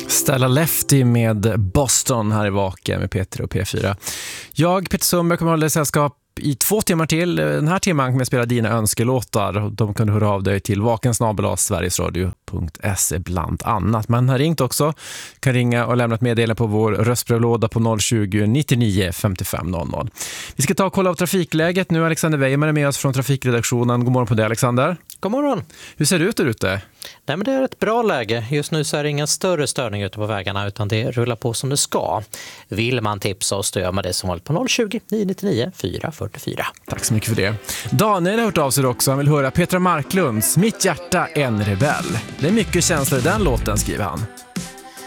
Stella Lefty med Boston här i Vaken med Peter och P4. Jag, Peter Sundberg, kommer att hålla sällskap i 2 timmar till. Den här timman kommer jag spela dina önskelåtar. De kan du höra av dig till vakensnabel@sverigesradio.se bland annat. Men har ringt också. Kan ringa och lämna ett meddelande på vår röstbrevlåda på 020 99 55 00. Vi ska ta och kolla av trafikläget. Nu är Alexander Weimer med oss från trafikredaktionen. God morgon på dig, Alexander. God morgon. Hur ser det ut där ute? Nej, men det är ett bra läge. Just nu så är det ingen större störning ute på vägarna utan det rullar på som det ska. Vill man tipsa oss då gör man det som vanligt på 020 999 444. Tack så mycket för det. Daniel har hört av sig också. Han vill höra Petra Marklunds Mitt hjärta en rebell. Det är mycket känslor i den låten, skriver han.